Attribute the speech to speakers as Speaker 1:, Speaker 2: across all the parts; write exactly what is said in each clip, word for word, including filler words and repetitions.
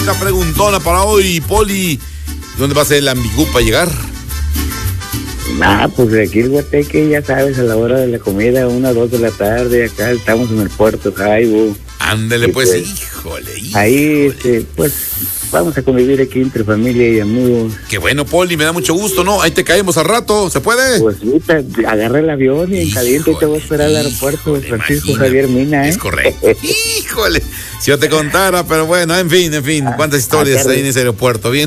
Speaker 1: clásica preguntona para hoy, Poli. ¿Dónde va a ser el ambigú para llegar?
Speaker 2: Ah, pues aquí el Guateque, ya sabes, a la hora de la comida, una o dos de la tarde, acá estamos en el puerto Jaibo.
Speaker 1: Ándele, pues,
Speaker 2: pues,
Speaker 1: híjole, híjole.
Speaker 2: Ahí, este, pues, vamos a convivir aquí entre familia y amigos.
Speaker 1: Qué bueno, Poli, me da mucho gusto, ¿no? Ahí te caemos al rato, ¿se puede?
Speaker 2: Pues, ahorita agarré el avión y en caliente y te voy a esperar al aeropuerto de Francisco
Speaker 1: imagina.
Speaker 2: Javier Mina, ¿eh?
Speaker 1: Es correcto. Híjole, si yo te contara, pero bueno, en fin, en fin, cuántas historias
Speaker 2: ah,
Speaker 1: hay en ese aeropuerto, ¿bien?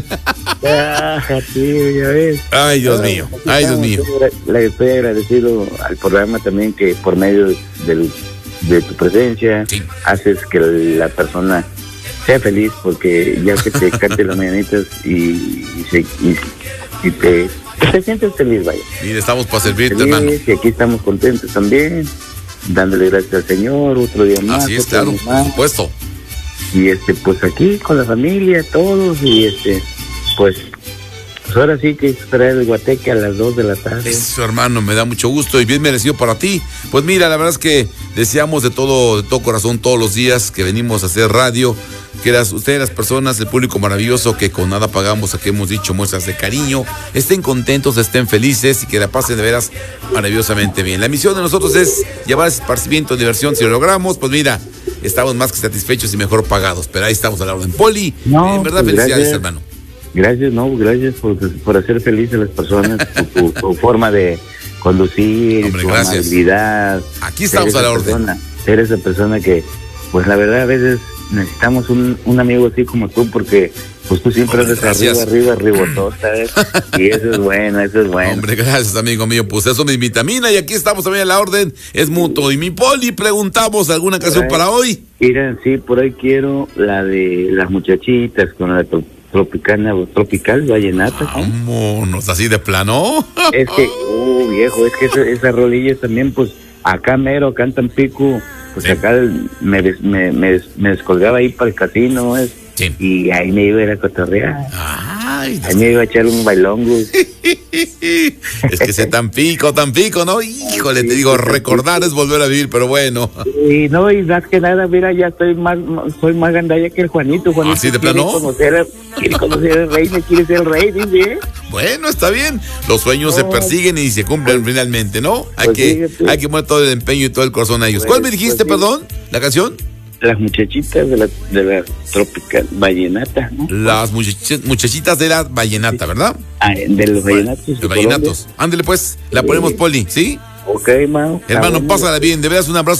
Speaker 2: Ah, tío, ya ves.
Speaker 1: Ay, Dios
Speaker 2: Ah,
Speaker 1: mío, ay, Dios mío.
Speaker 2: Le estoy agradecido al programa también que por medio del, de tu presencia
Speaker 1: Sí.
Speaker 2: haces que la persona sea feliz, porque ya que te cante las mañanitas y, y, se, y, y te, te sientes feliz, vaya.
Speaker 1: Y estamos para servirte,
Speaker 2: Feliz,
Speaker 1: hermano.
Speaker 2: y aquí estamos contentos también, dándole gracias al Señor, otro día más.
Speaker 1: Así es,
Speaker 2: otro
Speaker 1: claro,
Speaker 2: día
Speaker 1: por
Speaker 2: más.
Speaker 1: supuesto.
Speaker 2: Y este, pues aquí con la familia, todos, y este, pues, pues ahora sí que esperar el Guateque a las dos de la tarde.
Speaker 1: Eso, hermano, me da mucho gusto y bien merecido para ti. Pues mira, la verdad es que deseamos de todo, de todo corazón todos los días que venimos a hacer radio, que las, ustedes, las personas, el público maravilloso que con nada pagamos, aquí hemos dicho muestras de cariño, estén contentos, estén felices y que la pasen de veras maravillosamente bien. La misión de nosotros es llevar esparcimiento, diversión. Si lo logramos, pues mira, estamos más que satisfechos y mejor pagados, pero ahí estamos a la orden. Poli,
Speaker 2: No,
Speaker 1: en verdad,
Speaker 2: pues,
Speaker 1: felicidades,
Speaker 2: gracias.
Speaker 1: hermano.
Speaker 2: Gracias, no, gracias por, por hacer felices a las personas, tu, tu, tu forma de conducir,
Speaker 1: Hombre,
Speaker 2: tu
Speaker 1: gracias.
Speaker 2: amabilidad.
Speaker 1: Aquí estamos
Speaker 2: Ser
Speaker 1: a la
Speaker 2: esa
Speaker 1: orden.
Speaker 2: persona, ser esa persona que, pues la verdad, a veces necesitamos un, un amigo así como tú, porque pues tú siempre
Speaker 1: Hombre,
Speaker 2: eres
Speaker 1: gracias.
Speaker 2: arriba, arriba, arribotota, ¿eh? Y eso es bueno, eso es bueno.
Speaker 1: Hombre, gracias, amigo mío. Pues eso me vitamina y aquí estamos también a la orden. Es mutuo. Y mi Poli, preguntamos alguna canción
Speaker 2: Ay.
Speaker 1: para hoy.
Speaker 2: Mira, sí, por ahí quiero la de las muchachitas con la tro- tropicana, tropical, vallenata. ¿no?
Speaker 1: Vámonos, así de plano.
Speaker 2: Es que, uh, viejo, es que esa, esas rolillas también, pues, acá mero, acá en Tampico, pues
Speaker 1: Sí.
Speaker 2: acá me, des- me, me, me descolgaba ahí para el casino, ¿es?
Speaker 1: Sí.
Speaker 2: Y ahí me iba a ir a cotorrear,
Speaker 1: Ay,
Speaker 2: ahí me iba a echar un bailongo.
Speaker 1: es que se tan pico, tan pico, ¿no? Híjole, te digo, recordar es volver a vivir, pero bueno.
Speaker 2: Y no, y más que nada, mira, ya estoy más, soy más gandalla que el Juanito. Juanito
Speaker 1: ¿Así de
Speaker 2: quiere
Speaker 1: plano?
Speaker 2: Conocer, a- quiere conocer al rey, me quiere ser el rey, dice, ¿eh?
Speaker 1: Bueno, está bien. Los sueños se
Speaker 2: No.
Speaker 1: persiguen y se cumplen finalmente, ¿no? Hay
Speaker 2: Pues
Speaker 1: que,
Speaker 2: fíjate.
Speaker 1: hay que poner todo el empeño y todo el corazón a ellos.
Speaker 2: Pues,
Speaker 1: ¿Cuál me dijiste,
Speaker 2: pues sí.
Speaker 1: perdón? ¿La canción?
Speaker 2: Las muchachitas de la, de la tropical vallenata, ¿no?
Speaker 1: Las muchachi- muchachitas de la vallenata, ¿verdad?
Speaker 2: Ah, de los vallenatos.
Speaker 1: De vallenatos. Ándele pues, la
Speaker 2: Sí.
Speaker 1: ponemos, Poli, ¿sí?
Speaker 2: Ok, Mao.
Speaker 1: Hermano,
Speaker 2: Ah, bueno.
Speaker 1: pásala bien, de veras un abrazo.